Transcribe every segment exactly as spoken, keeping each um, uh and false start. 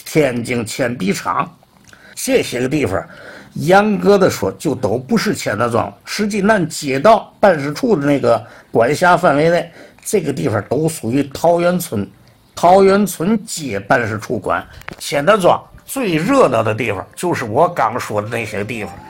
天津铅笔厂，这些个地方严格的说就都不是钱德庄，实际咱街道办事处的那个管辖范围内，这个地方都属于桃源村，桃源村街办事处管。钱德庄最热闹的地方就是我刚说的那些地方。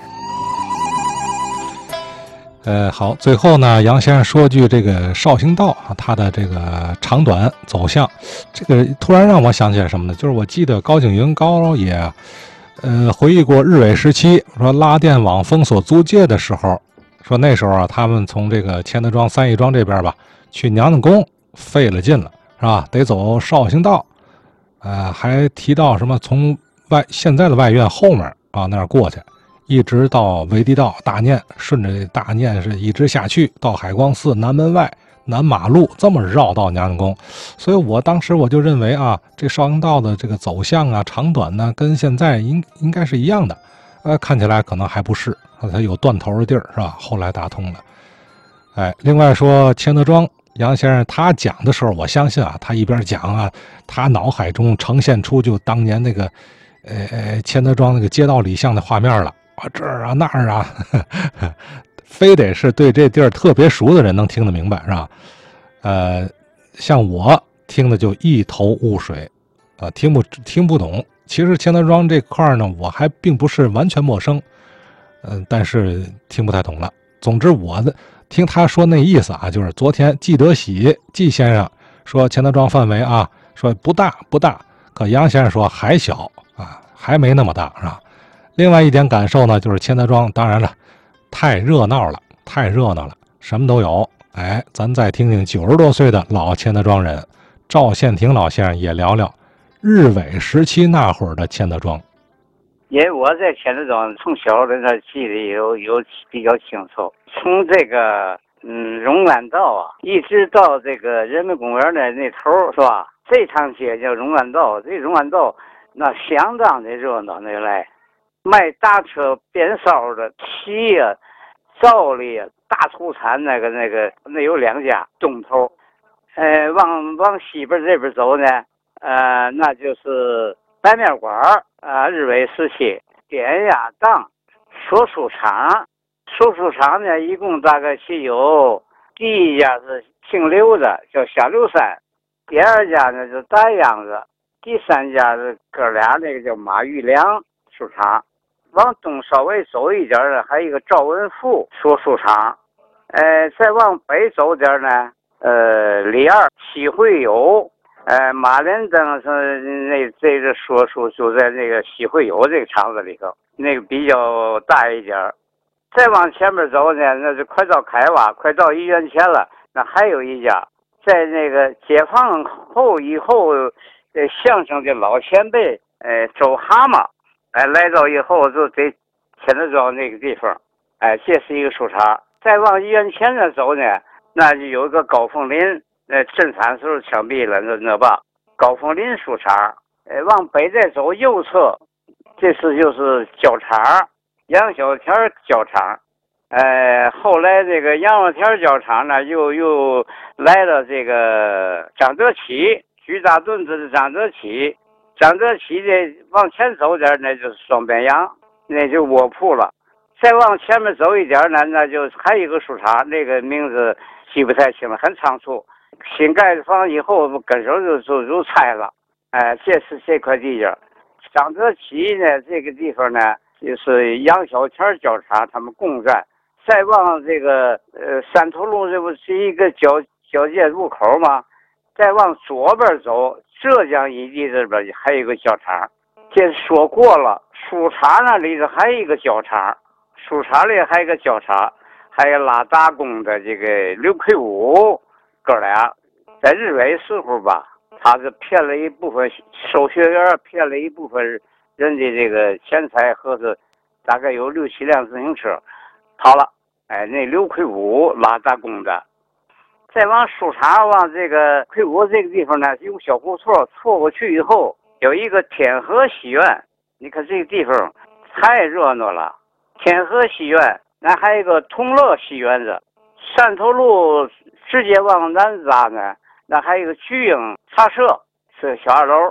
呃，好，最后呢，杨先生说句这个绍兴道啊，它的这个长短走向，这个突然让我想起来什么呢？就是我记得高景云高爷，呃，回忆过日伪时期，说拉电网封锁租界的时候，说那时候啊，他们从这个钱德庄、三义庄这边吧，去娘娘宫费了劲了，是吧？得走绍兴道，呃，还提到什么从外现在的外院后面啊那儿过去。一直到维地道大念，顺着大念是一直下去到海光寺南门外南马路，这么绕到娘娘宫。所以我当时我就认为啊，这绍兴道的这个走向啊长短呢，跟现在应应该是一样的。呃，看起来可能还不是，它有断头的地儿是吧？后来打通了。哎，另外说钱德庄杨先生他讲的时候，我相信啊，他一边讲啊，他脑海中呈现出就当年那个呃呃钱德庄那个街道里巷的画面了。啊，这儿啊那儿啊呵呵，非得是对这地儿特别熟的人能听得明白是吧？呃，像我听的就一头雾水，呃，听不听不懂。其实钱德庄这块呢，我还并不是完全陌生，嗯、呃，但是听不太懂了。总之，我的听他说那意思啊，就是昨天季德喜季先生说钱德庄范围啊，说不大不大，可杨先生说还小啊，还没那么大是吧？另外一点感受呢，就是钱德庄，当然了，太热闹了，太热闹了，什么都有。哎，咱再听听九十多岁的老钱德庄人赵宪廷老先生也聊聊日伪时期那会儿的钱德庄。 因为我在钱德庄从小在那记得有有比较清楚，从这个嗯荣安道啊，一直到这个人民公园的那头是吧？这趟街叫荣安道，这荣安道那相当的热闹，那来。卖大车鞭梢的旗呀、赵丽呀、大土产那个那个那有两家东头，呃，往往西边这边走呢，呃，那就是白面馆啊、呃，日伪时期点压档说书场，说书场呢一共大概是有第一家是姓刘的叫小刘山，第二家呢是大秧子，第三家是哥俩那个叫马玉良书场。往东稍微走一点呢，还有一个赵文富说书场，呃，再往北走点呢，呃，李二西会友，呃，马连登是那这个说书就在那个西会友这个场子里头，那个比较大一点。再往前面走呢，那是快到凯瓦，快到医院前了，那还有一家，在那个解放后以后，呃，相声的老前辈，呃，周蛤蟆。哎，来到以后就得钱德庄那个地方，哎，这是一个书场。再往医院前面走呢，那就有一个高凤林，那震惨时候枪毙了，那那吧，高凤林书场。哎，往北再走右侧，这是就是胶厂，杨小天胶厂。呃，后来这个杨小天胶厂呢，又又来了这个张德启，巨大墩子的张德启。张德启的往前走点，那就是双边洋，那就卧铺了。再往前面走一点呢，那就还有一个书场，那个名字记不太清了，很仓促。新盖的房以后，跟手就就就拆了。哎，这是这块地界。张德启呢，这个地方呢，就是杨小天胶厂他们共占。再往这个呃三头路，这不是一个交交界入口吗？再往左边走。浙江一地这边还有一个胶厂，这说过了。书场那里头还有一个胶厂，书场里还有一个胶厂，还有拉大工的这个刘奎武哥俩，在日伪时候吧，他是骗了一部分收学员，骗了一部分人的这个钱财，和是大概有六七辆自行车跑了。哎，那刘奎武拉大工的。再往书场往这个魁梧这个地方呢，有小胡同，错过去以后有一个天河戏院。你看这个地方太热闹了，天河戏院，那还有一个同乐戏院子。汕头路直接往南扎呢，那还有一个巨鹰茶社，是小二楼。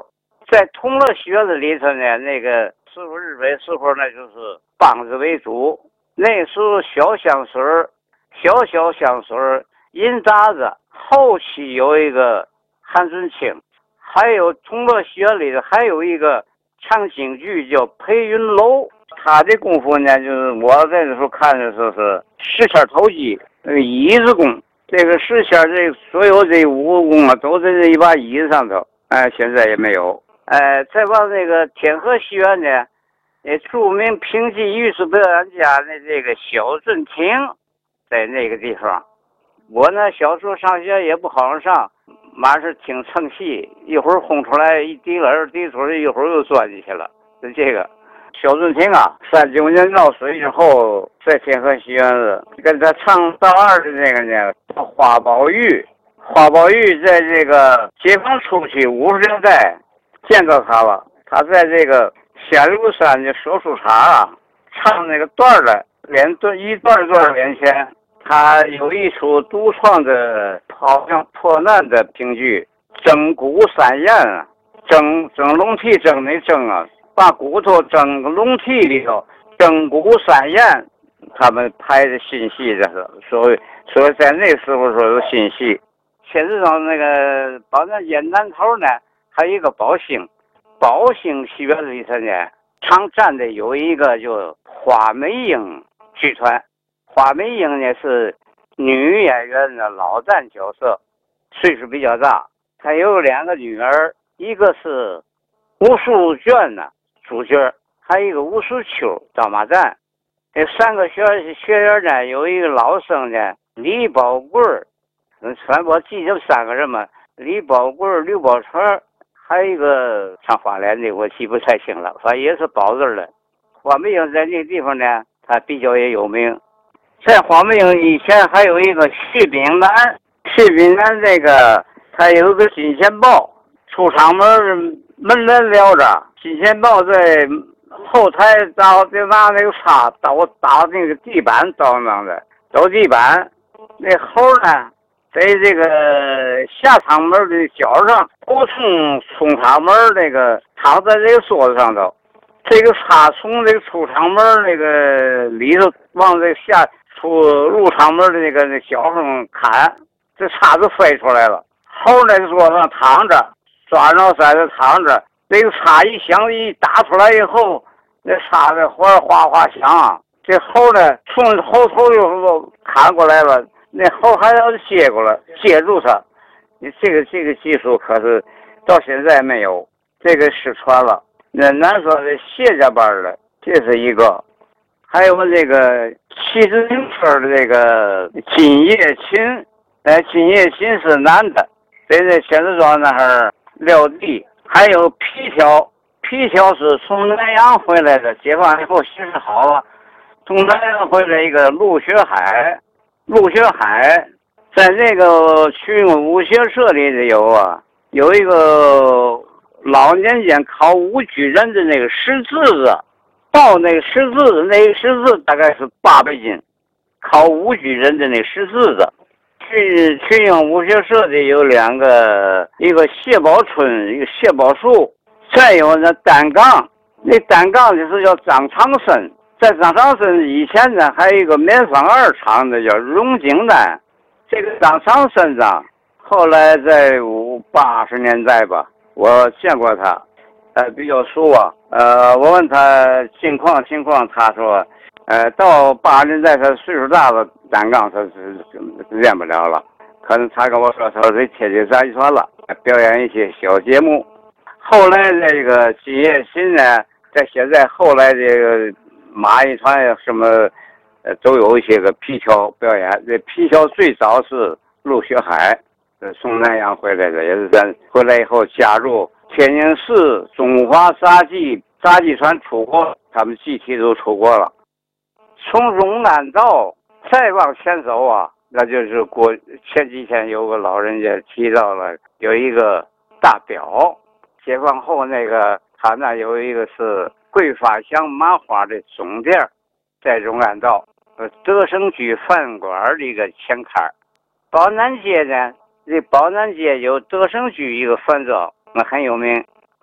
在同乐学子里头呢，那个师傅日本时候那就是梆子为主，那时候小香水小小香水银铡子，后期有一个韩顺清，还有同乐学里的还有一个唱京剧叫裴云楼，他的功夫呢，就是我在那时候看的时候是十仙投机，那个椅子功，这个十仙这所有这武功啊，都在这一把椅子上头，哎，现在也没有。哎，再往那个天河戏院呢，也著名评剧艺术表演家的这个小镇亭，在那个地方。我呢，小时候上学也不好好上，马是听唱戏，一会儿轰出来一滴了二滴出来，一会儿又钻进去了。就这个小镇亭啊，三九年闹水之后，在天河戏院子跟他唱道二的那个呢，花宝玉。花宝玉在这个解放初期五十年代见到他了，他在这个仙庐山的手术场啊，唱那个段儿的，连段一段段连前。他有一出独创的好像破难的评剧，蒸骨散咽啊，蒸蒸笼屉蒸的蒸啊，把骨头蒸笼屉里头，蒸骨散咽。他们拍的新戏，这是所以所以在那时候说有新戏。现实上那个保南街南头呢，还有一个宝兴，宝兴戏院里头呢，常站的有一个就花美英剧团。花美英呢是女演员的老旦角色，岁数比较大。她有两个女儿，一个是吴淑娟呢主角，还有一个吴淑秋当马旦。这三个学学员呢，有一个老生呢李宝贵儿，嗯，反正我记着三个人嘛，李宝贵儿、刘宝川，还有一个唱花脸的，我记不太清了，反正也是宝字的。花美英在那个地方呢，她比较也有名。在花美英以前还有一个徐炳南，徐炳南这个他有个金钱豹，出场门门帘撩着，金钱豹在后台打就拿那个叉打打那个地板当当的走地板，那猴呢在这个下场门的角上，头冲冲场门那个躺在这个桌子上头，这个叉从这个出场门那个里头往这下出入场门的那个那角上砍，这叉子飞出来了。猴在桌上躺着，抓着骰子躺着，这个叉一响一打出来以后，那叉子哗哗哗响，这猴呢从猴头又砍过来了，那猴还要接过来接住他。你这个这个技术可是到现在没有，这个失传了。那南说的谢家班的，这是一个。还有这个骑自行车的这个金叶琴，哎，金叶琴是男的，在这仙子庄那儿撂地。还有皮条，皮条是从南阳回来的，解放以后形势好了，从南阳回来一个陆学海，陆学海在那个去武学社里头有啊，有一个老年间考武举人的那个识字子。到那个识字，那个识字大概是八百斤，考武举人的那识字的。去去英武学社的有两个，一个谢宝春，一个谢宝树，再有那单杠，那单杠就是叫张长生，在张长生以前呢，还有一个棉纺二厂的叫荣景丹。这个张长生呢，后来在五八十年代吧，我见过他。呃，比较熟啊，呃，我问他近况情况，他说，呃，到八十年代他岁数大了，单杠他是练不了了，可能他跟我说，他说得贴近杂技团了，表演一些小节目。后来这个金叶琴呢，在现在后来这个马艺团呀什么，呃，都有一些个皮条表演。这皮条最早是陆学海，呃，从南阳回来的，也是在回来以后加入。天津市中华杂技杂技团出国，他们集体都出国了。从荣安道再往前走啊，那就是过前几天有个老人家提到了，有一个大表，解放后那个他那有一个是桂发祥麻花的总店，在荣安道呃德生居饭馆的一个前坎。宝南街呢，这宝南街有德生居一个饭庄。那很有名。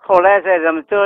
后来在咱们德